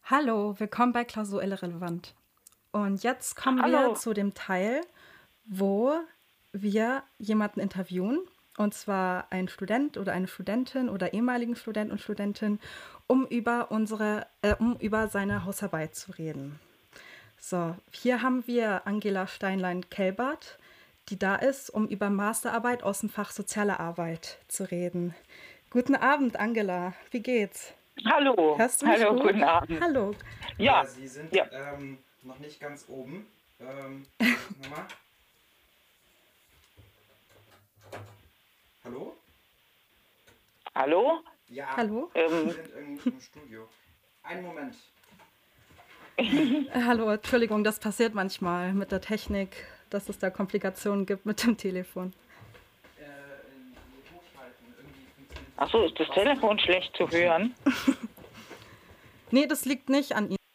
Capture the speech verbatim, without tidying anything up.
Hallo, willkommen bei Klausur Irrelevant. Und jetzt kommen wir Hallo. zu dem Teil, wo wir jemanden interviewen, und zwar einen Student oder eine Studentin oder ehemaligen Student und Studentin, um über unsere, äh, um über seine Hausarbeit zu reden. So, hier haben wir Angela Steinlein-Kelbert, die da ist, um über Masterarbeit aus dem Fach Soziale Arbeit zu reden. Guten Abend, Angela. Wie geht's? Hallo. Hörst du mich Hallo, gut? guten Abend. Hallo. Ja, Ja, Sie sind ja. ähm, noch nicht ganz oben. Ähm, nochmal. Hallo? Hallo? Ja, Hallo? Sie Ähm, sind im, im Studio. Einen Moment. Äh, Hallo, Entschuldigung, das passiert manchmal mit der Technik, dass es da Komplikationen gibt mit dem Telefon. Äh, in- hochschalten. Irgendwie funktioniert ach so, ist das Was? Telefon schlecht zu hören? Nee, das liegt nicht an Ihnen.